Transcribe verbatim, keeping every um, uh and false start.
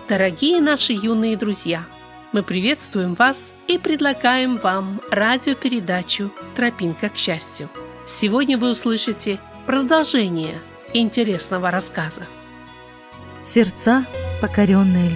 Дорогие наши юные друзья, мы приветствуем вас и предлагаем вам радиопередачу «Тропинка к счастью». Сегодня вы услышите продолжение интересного рассказа. Сердца, покоренные